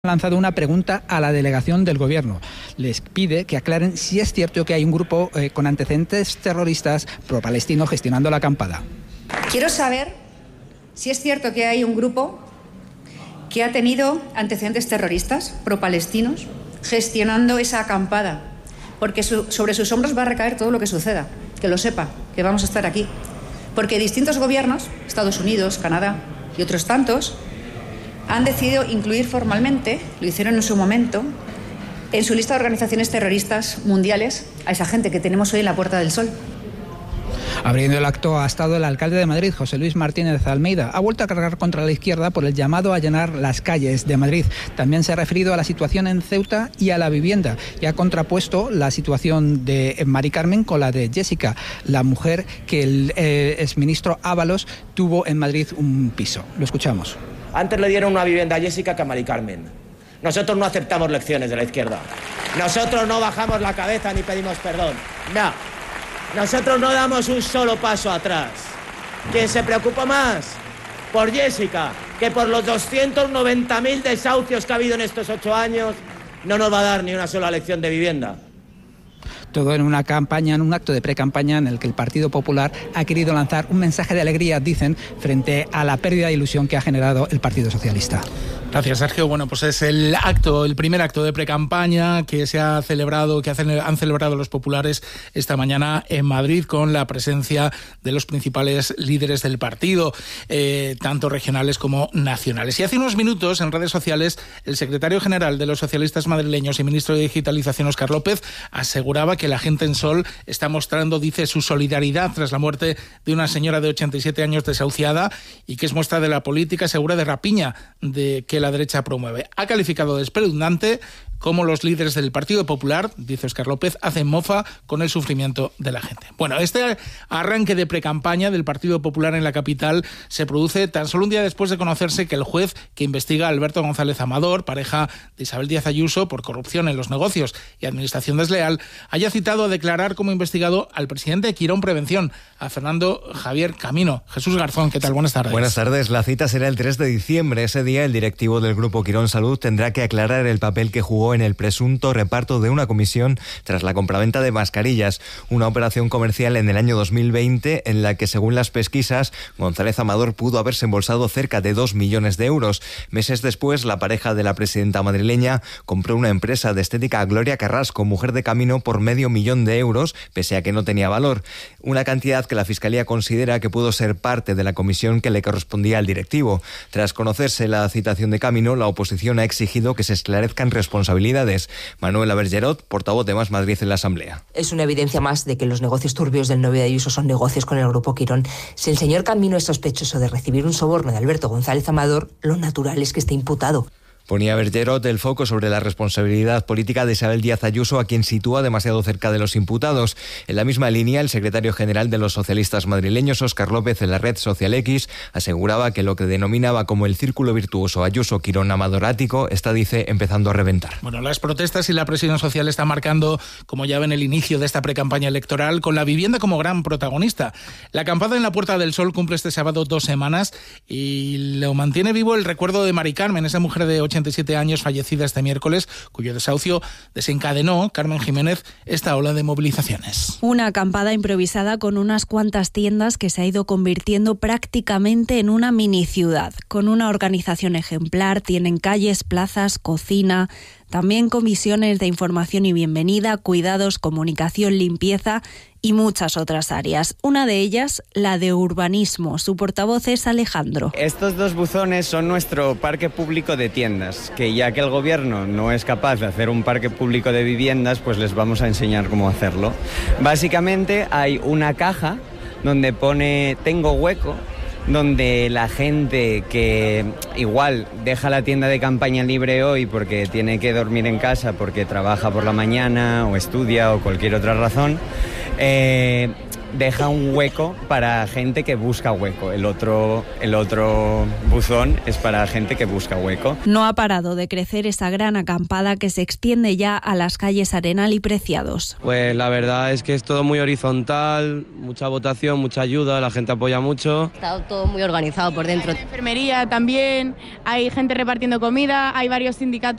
Ha lanzado una pregunta a la delegación del Gobierno. Les pide que aclaren si es cierto que hay un grupo con antecedentes terroristas pro-palestinos gestionando la acampada. Quiero saber si es cierto que hay un grupo que ha tenido antecedentes terroristas pro-palestinos gestionando esa acampada, porque sobre sus hombros va a recaer todo lo que suceda. Que lo sepa, que vamos a estar aquí. Porque distintos gobiernos, Estados Unidos, Canadá y otros tantos, han decidido incluir formalmente, lo hicieron en su momento, en su lista de organizaciones terroristas mundiales a esa gente que tenemos hoy en la Puerta del Sol. Abriendo el acto ha estado el alcalde de Madrid, José Luis Martínez Almeida. Ha vuelto a cargar contra la izquierda por el llamado a llenar las calles de Madrid. También se ha referido a la situación en Ceuta y a la vivienda y ha contrapuesto la situación de Mari Carmen con la de Jessica, la mujer que el exministro Ábalos tuvo en Madrid un piso. Lo escuchamos. Antes le dieron una vivienda a Jessica que a Mari Carmen. Nosotros no aceptamos lecciones de la izquierda. Nosotros no bajamos la cabeza ni pedimos perdón. No. Nosotros no damos un solo paso atrás. Quien se preocupa más por Jessica que por los 290.000 desahucios que ha habido en estos 8 años, no nos va a dar ni una sola lección de vivienda. Todo en una campaña, en un acto de pre-campaña en el que el Partido Popular ha querido lanzar un mensaje de alegría, dicen, frente a la pérdida de ilusión que ha generado el Partido Socialista. Gracias, Sergio. Bueno, pues es el primer acto de pre-campaña que se ha celebrado, han celebrado los populares esta mañana en Madrid con la presencia de los principales líderes del partido, tanto regionales como nacionales. Y hace unos minutos en redes sociales el secretario general de los socialistas madrileños y ministro de Digitalización, Óscar López, aseguraba que la gente en Sol está mostrando, dice, su solidaridad tras la muerte de una señora de 87 años desahuciada y que es muestra de la política segura de rapiña de que la derecha promueve. Ha calificado de espeluznante cómo los líderes del Partido Popular, dice Óscar López, hacen mofa con el sufrimiento de la gente. Bueno, este arranque de precampaña del Partido Popular en la capital se produce tan solo un día después de conocerse que el juez que investiga a Alberto González Amador, pareja de Isabel Díaz Ayuso, por corrupción en los negocios y administración desleal, haya citado a declarar como investigado al presidente de Quirón Prevención, a Fernando Javier Camino. Jesús Garzón, ¿qué tal? Buenas tardes. Buenas tardes. La cita será el 3 de diciembre. Ese día el directivo del Grupo Quirón Salud tendrá que aclarar el papel que jugó en el presunto reparto de una comisión tras la compraventa de mascarillas, una operación comercial en el año 2020 en la que, según las pesquisas, González Amador pudo haberse embolsado cerca de 2 millones de euros. Meses después, la pareja de la presidenta madrileña compró una empresa de estética, Gloria Carrasco, mujer de Camino, por €500.000, pese a que no tenía valor. Una cantidad que la Fiscalía considera que pudo ser parte de la comisión que le correspondía al directivo. Tras conocerse la citación de Camino, la oposición ha exigido que se esclarezcan responsabilidades. Manuela Bergerot, portavoz de Más Madrid en la Asamblea. Es una evidencia más de que los negocios turbios del novio de Ayuso son negocios con el Grupo Quirón. Si el señor Camino es sospechoso de recibir un soborno de Alberto González Amador, lo natural es que esté imputado. Ponía Bergerot el foco sobre la responsabilidad política de Isabel Díaz Ayuso, a quien sitúa demasiado cerca de los imputados. En la misma línea, el secretario general de los socialistas madrileños, Óscar López, en la red social X, aseguraba que lo que denominaba como el círculo virtuoso Ayuso-Quirón-Amador-Ático está, dice, empezando a reventar. Bueno, las protestas y la presión social están marcando, como ya ven, el inicio de esta precampaña electoral, con la vivienda como gran protagonista. La acampada en la Puerta del Sol cumple este sábado 2 semanas y lo mantiene vivo el recuerdo de Mari Carmen, esa mujer de 87 años fallecida este miércoles, cuyo desahucio desencadenó, Carmen Jiménez, esta ola de movilizaciones. Una acampada improvisada con unas cuantas tiendas que se ha ido convirtiendo prácticamente en una mini ciudad. Con una organización ejemplar, tienen calles, plazas, cocina, también comisiones de información y bienvenida, cuidados, comunicación, limpieza y muchas otras áreas. Una de ellas, la de urbanismo. Su portavoz es Alejandro. Estos 2 buzones son nuestro parque público de tiendas, que ya que el gobierno no es capaz de hacer un parque público de viviendas, pues les vamos a enseñar cómo hacerlo. Básicamente hay una caja donde pone "tengo hueco", donde la gente que igual deja la tienda de campaña libre hoy porque tiene que dormir en casa, porque trabaja por la mañana o estudia o cualquier otra razón, deja un hueco para gente que busca hueco. El otro buzón es para gente que busca hueco. No ha parado de crecer esa gran acampada que se extiende ya a las calles Arenal y Preciados. Pues la verdad es que es todo muy horizontal, mucha votación, mucha ayuda, la gente apoya mucho. Está todo muy organizado por dentro. En enfermería también, hay gente repartiendo comida, hay varios sindicatos